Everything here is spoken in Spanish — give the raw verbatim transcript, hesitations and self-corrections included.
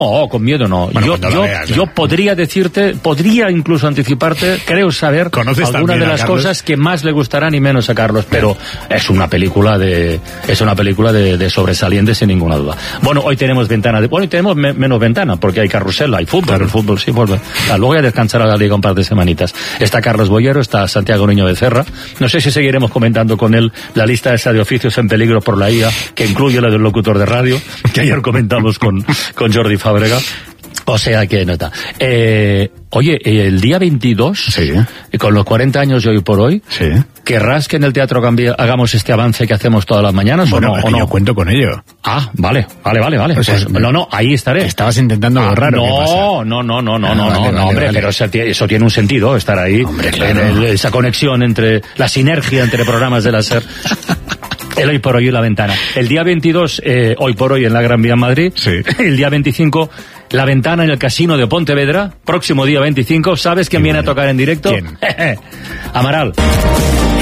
Oh, con miedo no. Bueno, yo yo, veas, ¿eh? yo podría decirte, podría incluso anticiparte, creo saber alguna de las cosas que más le gustarán y menos a Carlos, pero es una película de es una película de, de sobresaliente sin ninguna duda. Bueno, hoy tenemos ventana, de, bueno, hoy tenemos me, menos ventana porque hay carrusel, hay fútbol, claro. El fútbol sí vuelve. Ah, luego voy a descansar a la liga un par de semanitas. Está Carlos Boyero, está Santiago Niño Becerra. No sé si seguiremos comentando con él la lista esa de oficios en peligro por la I A, que incluye la del locutor de radio, que ayer comentamos con, con Jordi Fábrega. O sea que nota. Eh, oye, el día veintidós, sí. Con los cuarenta años de hoy por hoy, sí. ¿Querrás que en el Teatro Gambia hagamos este avance que hacemos todas las mañanas bueno, o no? ¿O no? Yo cuento con ello. Ah, vale, vale, vale, vale. O sea, pues, no, no, ahí estaré. Estabas intentando algo ah, raro. No, no, no, no, no, ah, no, vale, no, vale, no, hombre, vale. pero eso, eso tiene un sentido, estar ahí. Hombre, claro. En el, esa conexión entre, la sinergia entre programas de la SER. El hoy por hoy y la ventana. El día veintidós, eh, hoy por hoy en la Gran Vía en Madrid. Sí. El día veinticinco, la ventana en el Casino de Pontevedra. Próximo día veinticinco, ¿sabes quién viene a tocar en directo? ¿Quién? Amaral.